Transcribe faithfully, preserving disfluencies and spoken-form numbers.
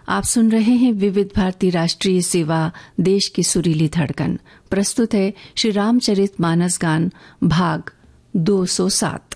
आप सुन रहे हैं विविध भारती राष्ट्रीय सेवा, देश की सुरीली धड़कन। प्रस्तुत है श्री रामचरित मानस गान भाग दो सौ सात।